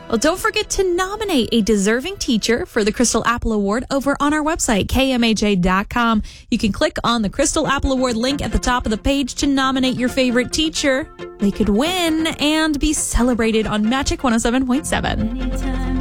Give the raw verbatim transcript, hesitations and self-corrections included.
Well, don't forget to nominate a deserving teacher for the Crystal Apple Award over on our website, K M A J dot com. You can click on the Crystal Apple Award link at the top of the page to nominate your favorite teacher. They could win and be celebrated on Magic one oh seven point seven. Anytime.